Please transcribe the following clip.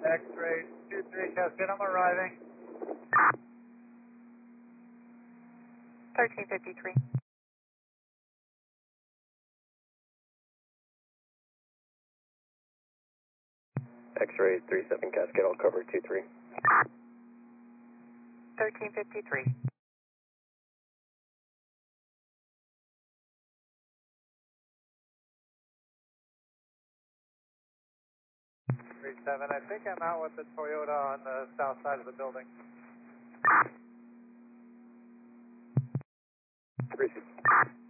X-ray 23 Cascade, I'm arriving. 1353. X-ray 37 Cascade, I'll cover 23. 1353. I think I'm out with the Toyota on the south side of the building. 36.